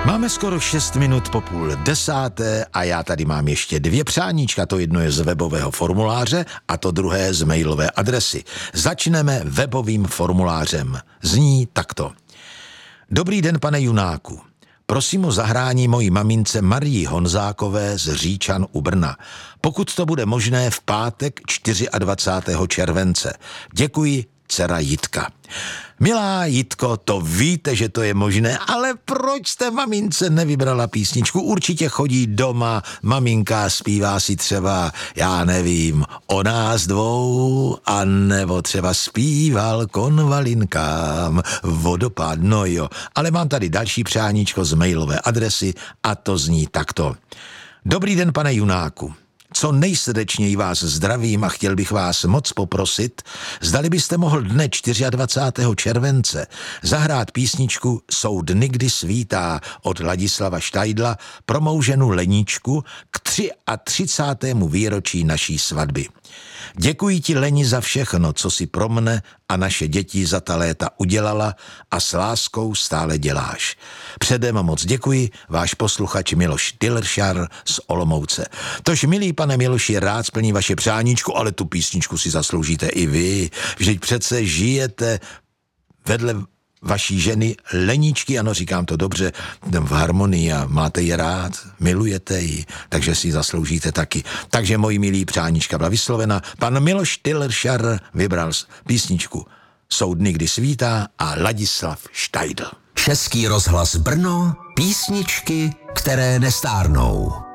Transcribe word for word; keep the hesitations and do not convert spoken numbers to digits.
Máme skoro šest minut po půl desáté a já tady mám ještě dvě přáníčka. To jedno je z webového formuláře a to druhé z mailové adresy. Začneme webovým formulářem. Zní takto. Dobrý den, pane Junáku. Prosím o zahrání mojí mamince Marii Honzákové z Říčan u Brna. Pokud to bude možné v pátek dvacátého čtvrtého července. Děkuji, dcera Jitka. Milá Jitko, to víte, že to je možné, ale proč jste mamince nevybrala písničku? Určitě chodí doma, maminka zpívá si třeba, já nevím, o nás dvou, anebo třeba zpíval konvalinkám vodopád, no jo. Ale mám tady další přáníčko z mailové adresy a to zní takto. Dobrý den, pane Junáku. Co nejsrdečněji vás zdravím a chtěl bych vás moc poprosit, zdali byste mohl dne dvacátého čtvrtého července zahrát písničku Jsou dny, kdy svítá od Ladislava Štajdla pro mou ženu Leničku k třicátému třetímu výročí naší svatby. Děkuji ti, Leni, za všechno, co si pro mne a naše děti za ta léta udělala a s láskou stále děláš. Předem moc děkuji, váš posluchač Miloš Tilleršar z Olomouce. Tož, milý pane Miloši, rád splní vaše přáníčku, ale tu písničku si zasloužíte i vy. Vždyť přece žijete vedle vaší ženy Leničky, ano, říkám to dobře, v harmonii a máte ji rád, milujete ji, takže si zasloužíte taky. Takže moji milí přáníčka byla vyslovena. Pan Miloš Tilleršar vybral písničku Jsou dny, kdy svítá a Ladislav Štajdl. Český rozhlas Brno, písničky, které nestárnou.